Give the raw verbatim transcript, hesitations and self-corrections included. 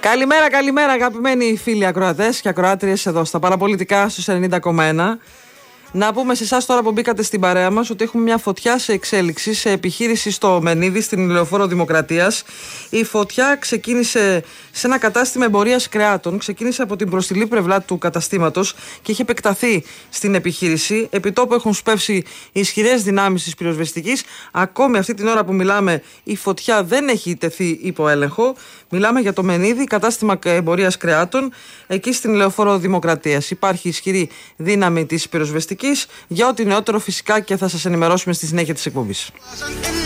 Καλημέρα, καλημέρα αγαπημένοι φίλοι ακροατές και ακροάτριες εδώ στα παραπολιτικά στους ενενήντα κόμμα ένα. Να πούμε σε εσάς τώρα που μπήκατε στην παρέα μας ότι έχουμε μια φωτιά σε εξέλιξη σε επιχείρηση στο Μενίδη, στην Λεωφόρο Δημοκρατίας. Η φωτιά ξεκίνησε σε ένα κατάστημα εμπορίας κρεάτων, ξεκίνησε από την μπροστιλή πλευρά του καταστήματος και έχει επεκταθεί στην επιχείρηση. Επί τόπου έχουν σπεύσει ισχυρές δυνάμεις της πυροσβεστικής. Ακόμη αυτή την ώρα που μιλάμε, η φωτιά δεν έχει τεθεί υπό έλεγχο. Μιλάμε για το Μενίδη, κατάστημα εμπορίας κρεάτων, εκεί στην Λεωφόρο Δημοκρατίας. Υπάρχει ισχυρή δύναμη της πυροσβεστικής. Για ό,τι νεότερο φυσικά και θα σας ενημερώσουμε στη συνέχεια της εκπομπής.